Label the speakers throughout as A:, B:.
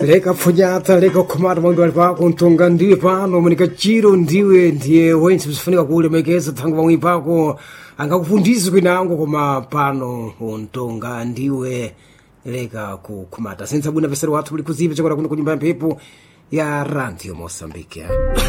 A: leka pfunyata leka kukhomata mwangiwali pako mtonga ndiwe pano manika chiro ndiye wense usifunika kulemekeza thanga pamwe pako angakufundisi kwinango koma pano mtonga ndiwe leka kukhomata senza bwina vesero wathu muli kuziva chakora kuno kunyumba ya mphepo ya Radio Mosambike.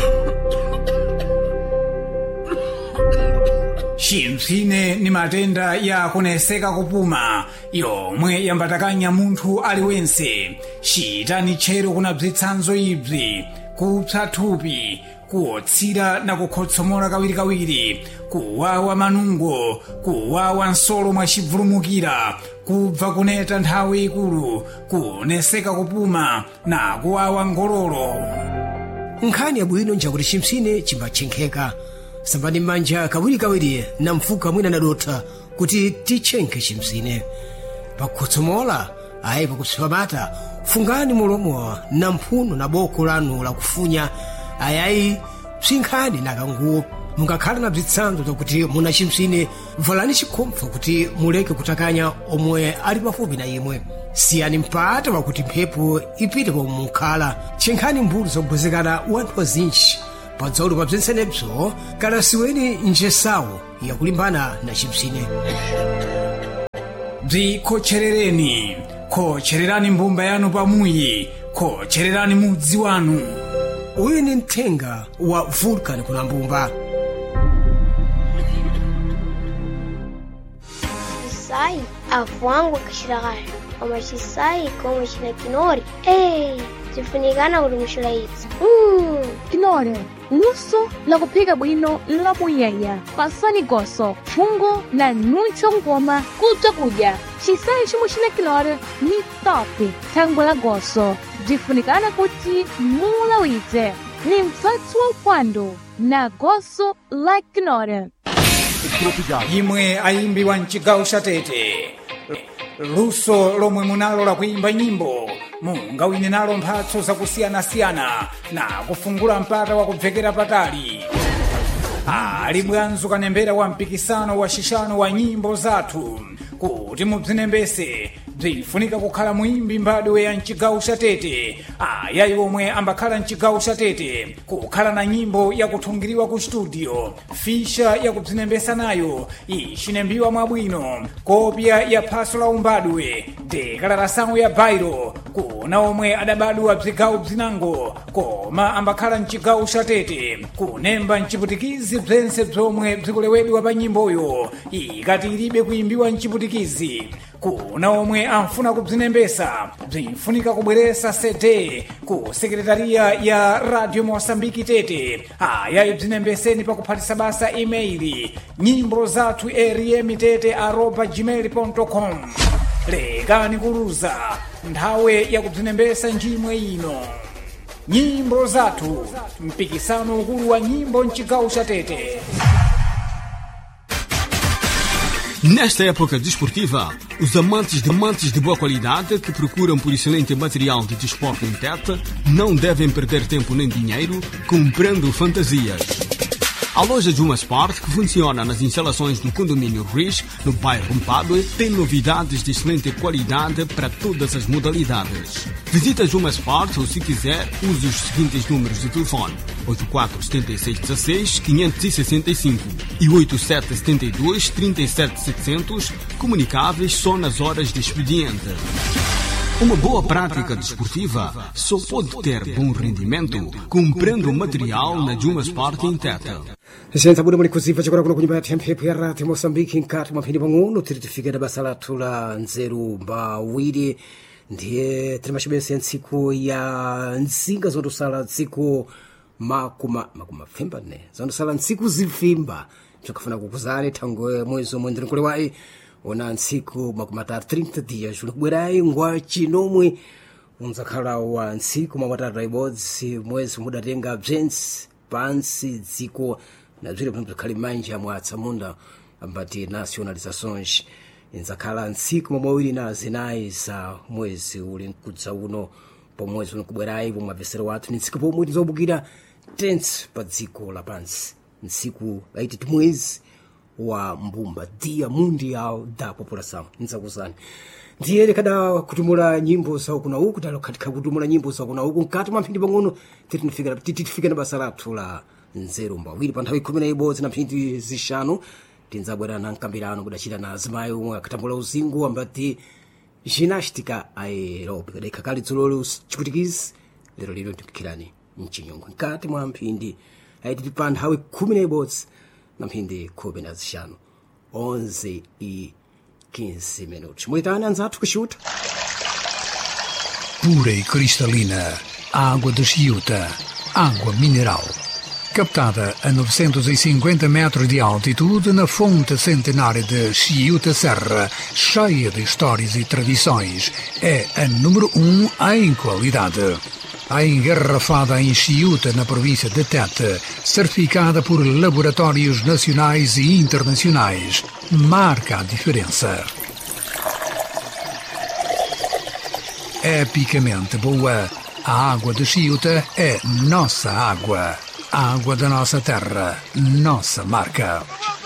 B: Chimphine ni matenda ya kuneseka kupuma yomwe yambatakanya munthu aliwense. Chitani tchero kunabzitsanzo ibzi kupsa thupi, kuotsira na kukhotsomola kawirikawiri, kuwawa manungo, kuwawa nsolo mwachivulumukira, kubva kuneta nthawi ikulu, kuneseka kupuma na kuwawa ngololo.
A: Nkhani yabwino njakuti chimphine chimbachenkeka sambani manja kawirikawiri na mfuka mwina nadotha kuti tichenke chimphine. Pakhotsomola ayi pakusipamata fungani mulomo na mphuno na boko lanu lakufunya ayayi psinkhani na kanguwo. Mungakhala na bzitsanzo zakuti muna chimphine valani chikhompho kuti muleke kutakanya omwe ali pafupi na imwe. Siyani mpata wakuti mphepo ipite pomwe mukhala. Chenkhani mbulu zogwezekana wanthu wazinji padzaulo pa bzensenebzo kalasiweni njesawo yakulimbana na chimphine.
B: Bzikhocherereni, khochererani mbumba yanu pamuyi, khochererani mudzi wanu.
A: Uyu ni mthenga wa Vulcan kuna mbumba.
C: Sai, avwangu akashiragara. Oma chisai como china kinori. Tifunikana ulumushula itsa.
D: Kinore, luso la kuphika bwino la muyaya, pasani goso, fungo na nuncho ngoma kuja kuja. Chisai chimo china kinore ni topi, tango la goso. Tifunikana kuti mula wize, ni msatsu wa upando na goso la kinore.
B: Imwe ayimbi wa mchigawo cha Tete, luso lomwe munalo la kuimba nyimbo mungawine nalo mphatso zakusiyana-siyana na kufungula mpata wa kubvekera patali. Ali bwanzu kanembera wa mpikisano wa shishano wa nyimbo zathu kuti mubzinembese bzifunika kukhala muimbi mbadwe ya mchigawo cha Tete. Ayayi omwe ambakhala mchigawo cha Tete kukhala na nyimbo ya kuthungiriwa ku studio, fisha ya kubzinembesa nayo ichinembiwa mwabwino, kopya ya phaso la umbadwe, dekalarasango ya bairo kuna omwe adabadwa bzigawo bzinango koma ambakhala mchigawo cha Tete kunemba mchiputikizi bzense bzomwe bzikulewedwa pa nyimboyo ikati ilibe kuimbiwa mchiputikizi. Kuna omwe amfuna kubzinembesa bzinfunika kubweresa CD ku sekretariya ya Radio Mosambiki Tete. Ayayi bzinembeseni pakuphatisa basa email nyimbo zathu rmtete@gmail.com. Lekani kuluza nthawe ya kubzinembesa njimwe ino. Nyimbo zathu, mpikisano ukulu wa nyimbo mchigawo cha Tete.
E: Nesta época desportiva, os amantes de boa qualidade que procuram por excelente material de desporto em Tete não devem perder tempo nem dinheiro comprando fantasias. A loja Juma Sport, que funciona nas instalações do condomínio Riz, no bairro Mpadue, tem novidades de excelente qualidade para todas as modalidades. Visita Juma Sport ou, se quiser, use os seguintes números de telefone: 847616-565 e 8772-37700, comunicáveis só nas horas de expediente. Uma boa prática desportiva só pode ter bom rendimento comprando material na Juma Sport em Tete.
A: Senta bwana muli kuziva chakora kuno kunyumba ya mphepo ya Radio Mosambiki nkati mwaphindi pang'ono tifike na basa lathu la nzeru mbawiri. Ndiye tiri machibese ya ntsiku ya nzinga zondosala ntsiku makuma ne zondosala ntsiku zivimba chokafuna kukuzale thangwe mwezi omwe ndinkule wayi ona ntsiku makumatatu 30 dias ulukubwerayi ngwa chinomwe unzakhala wa ntsiku mamatatu ibodzi mwezi mudatenga bzensi pansi dziko na bzire pano bzikhali manja mwa atsamunda ambati nationalizações inzakhala ntsiku mamawiri na zinayi za mwezi uli mkudza uno pomwezi uno kubwerayi pomwe mavesero wathu ni ntsiku pomwe tizobukira tense pa dziko lapansi ntsiku aiti timwezi wa mbumba, Dia Mundial da População. Nzakuzani ndiye likada kutumula nyimbo za kuna uku talo katika kutumula nyimbo za kuna uku nkati mwa mphindi pang'ono titifika na basa lathu la nzeru mbawiri pa nthawi 11 na mphindi zishanu tinzabwera na nkambirano kudachita na azimayi omwe akatambula uzingu ambati ginástica aeróbica daikakali dzulolo chiputikizi lero lino tikukirani mchinyungu nkati mwa mphindi tili pa nthawi 11 na mphindi 15 11 e 15 minutos. Mulitani anzathu kushuta.
F: Pura e cristalina, água de Chiuta, água mineral. Captada a 950 metros de altitude na fonte centenária de Chiuta Serra, cheia de histórias e tradições, é a número 1 em qualidade. A engarrafada em Chiuta, na província de Tete, certificada por laboratórios nacionais e internacionais, marca a diferença. Epicamente boa, a água de Chiuta é nossa água. A água da nossa terra, nossa marca.